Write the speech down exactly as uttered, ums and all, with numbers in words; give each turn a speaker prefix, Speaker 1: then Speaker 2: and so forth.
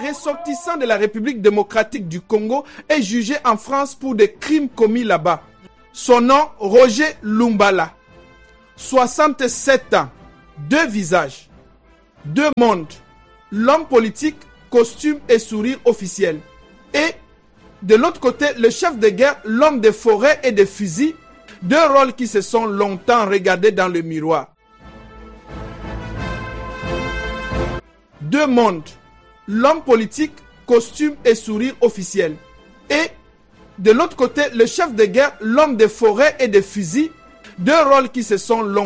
Speaker 1: ressortissant de la République démocratique du Congo est jugé en France pour des crimes commis là-bas. Son nom, Roger Lumbala. soixante-sept ans, deux visages, deux mondes. L'homme politique, costume et sourire officiel. Et de l'autre côté, le chef de guerre, l'homme des forêts et des fusils, deux rôles qui se sont longtemps regardés dans le miroir. Deux mondes. L'homme politique, costume et sourire officiel. Et de l'autre côté, le chef de guerre, l'homme des forêts et des fusils, deux rôles qui se sont longtemps